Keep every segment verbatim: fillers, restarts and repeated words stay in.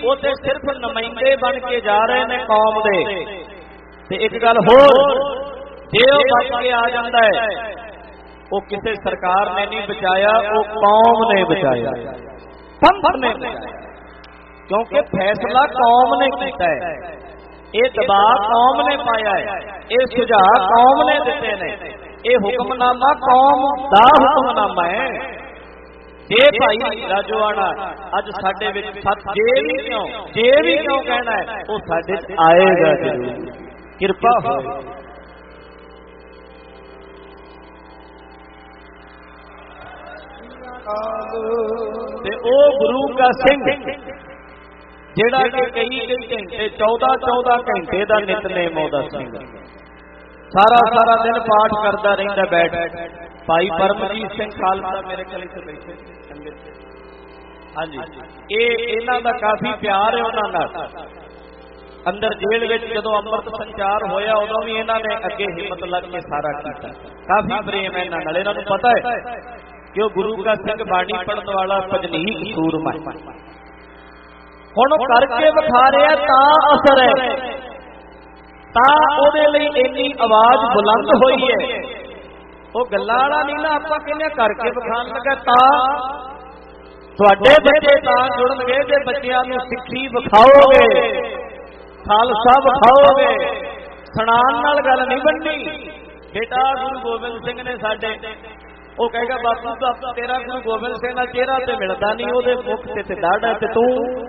वो तो सिर्फ नुमाइंदे बन के जा रहे ने कौम दे। ते एक गल होर, जे वो बच के आ जाता है वो किसी सरकार ने नहीं बचाया, वो कौम ने बचाया, पंथ ने बचाया, क्योंकि फैसला कौम ने किया है, ये दबाव कौम ने पाया है, ये सुझाव कौम ने दिते ने, ये हुक्मनामा कौम दा हुक्मनामा है। जे भाई राजोआना अज साडे विच सच जे भी क्यों जे भी क्यों कहना है वो साडे च आएगा जरूर, किरपा हो। ते ओ गुरु का सिंह जेड़ा कि कई कई घंटे चौदह चौदह घंटे का नितनेम ओदा सिंह, सारा सारा दिन पाठ करता रहिंदा बैठ। भाई परमजीत सिंह खालसा मेरे गले से बैठे संगत, हाँ जी, ये इन्हां दा काफी प्यार है उन्हां नाल। अंदर जेल विच जदों अमृत संचार होया उदों भी इन्हां ने अगे हिम्मत लग के सारा कीता, काफी प्रेम है इन्हां नाल। इन्हां नूं पता है कि वो गुरु का सिंह बाणी पढ़न वाला भजनीक सूरमा हुण करके विखा रहा ता असर है, ता ओदे लई इन्नी आवाज बुलंद होई है। वो गल्लां वाला नहीं ना, आपां कहने करके विखाण लगा ता तुहाडे बच्चे तां जुड़नगे जे बच्चिआं नूं सिੱਖੀ विखाओगे, खालसा विखाओगे, सुणाण नाल गल नहीं बननी। बेटा गुरु गोबिंद सिंह ने साडे वो कहेगा बापू तो तेरा गुरु गोबिंद सिंह का चेहरा तो मिलता नहीं, वो मुख से दाढ़ है, तू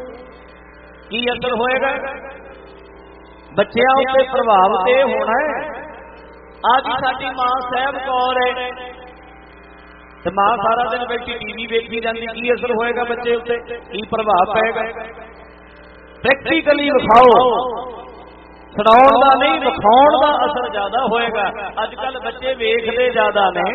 की असर होएगा? बच्चों उत्ते प्रभाव तो होना है। आज साडी मां साहब कौर है तो मां सारा दिन बैठी टीवी वेखी जाती, की असर होएगा बच्चे उत्ते, की प्रभाव पेगा? प्रैक्टिकली विखाओ, सुनाउण दा नहीं विखाउण दा असर ज्यादा होएगा। अजकल बच्चे वेखदे ज्यादा ने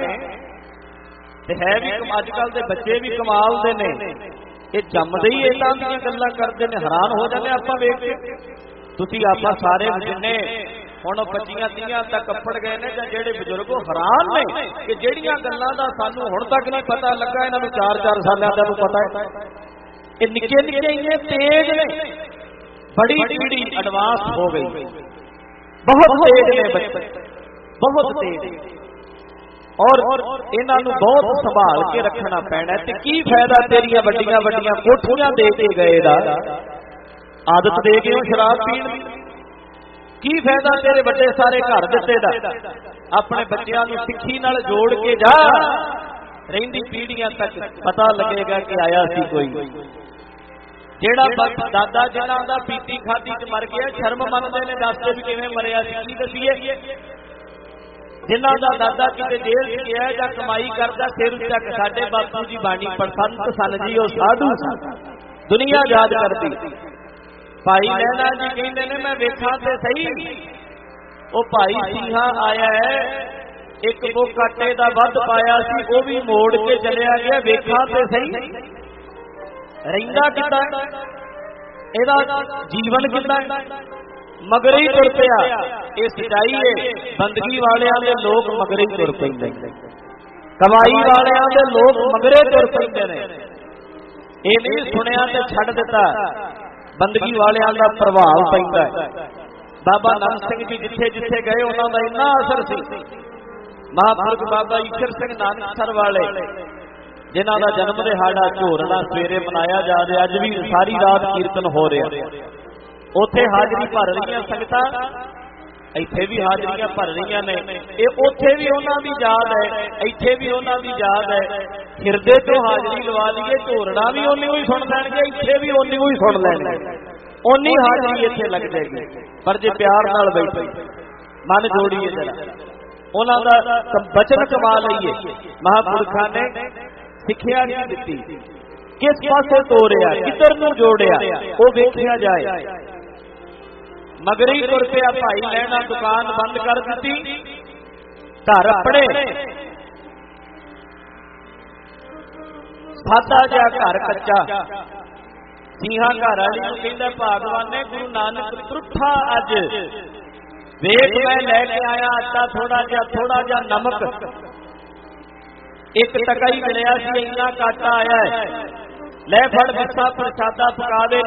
ते है भी अजकल के बच्चे भी कमाल दे ने, ये जमदे ही इदां दी गल्लां करदे ने, हैरान हो जांदे आपां वेख के। तुसीं आपां सारे जिन्ने हुण पच्चीआं तीहां तक कपड़ गए ने जां जेहड़े बजुर्ग हैरान ने कि जेहड़ियां गल्लां दा सानूं हुण तक नहीं पता लगा, इन्हां नूं चार चार सालां दा पता है। ये निक्के निक्के इन्ने तेज ने, बड़ी पीढ़ी एडवांस हो गई, बहुत तेज ने बच्चे, बहुत तेज, और इन्हां नूं बहुत संभाल के रखना पैना। ते की फायदा तेरियां वड्डियां वड्डियां कोठियां दे के गए दा, आदत दे के शराब पीण दी, की फायदा तेरे बड़े सारे घर दिते दा? अपने बच्चों नूं सिੱਖੀ नाल जोड़ के जा, रहिंदी पीढ़ियां तक पता लगेगा कि आया सी कोई। जेड़ा दादा जिन्हां दा पीती खादी च मर गया, शर्म मनदे ने, दसदे भी किवें मरिया सी, की दसीए? जिन्हां दा दादा किते जेल च गया जां कमाई करदा, सिर तक साडे बापू जी बाणी पसंद सन जी, वो साधु सन, दुनिया याद करदी। भाई नैना जी कहंदे ने मैं वेखां ते सही, वो भाई सिंहा आया है, एक मुख आटे दा वध पाया सी, वो भी मोड़ के चलिया गया, वेखां ते सही रहिंदा किदां, इहदा जीवन किदां? मगर ही तुर पिया। ये सच्चाई है, बंदगी वालियां दे लोग मगरे ही तुर पैंदे, कमाई वालियां दे लोग मगरे तुर पैंदे ने। ये नहीं सुनिया ते छड्ड दिता, बंदगी वालियां दा प्रभाव पैंदा है। बाबा नानक सिंह जी जिथे जिथे गए उन्हां दा इन्ना असर सी। महापुरख बाबा ईश्वर सिंह नानकसर वाले जिन्हां दा जन्म दिहाड़ा झोरना सवेरे मनाया जा रहा, अज भी सारी रात कीर्तन हो रहा, उत्थे हाजरी भर रही संगतां, इत्थे भी हाजरियां भर रही ने, ये उत्थे भी उन्हां दी याद है, इत्थे भी उन्हां दी याद है। हिरदे तो हाजरी लवा लीए, झोरना भी उन्नी ही सुन लैणगे, इत्थे भी उन्नी ही सुन लैणगे, उन्नी हाजरी इत्थे लग जाएगी। पर जे प्यार नाल बैठे मन जोड़ीए जरा, उन्हां दा वचन कमा लईए। महापुरखां ने सिक्ख्या नहीं दित्ती, किस पासे तोरिया, किधर नूं जोड़िया, वो वेखिया जाए। मगरी तुर पिया भाई लैना, दुकान बंद कर दी, घर अपने सादा जा घर कच्चा। सिंहा घर वाली नूं कहंदा भागवाने गुरु नानक त्रुठा अज वेख मैं लैके आया आटा थोड़ा जा थोड़ा जा नमक, एक टका ही मिलिया सी, इन्ना काटा आया है, लै फड़ दिता प्रसादा पका दे।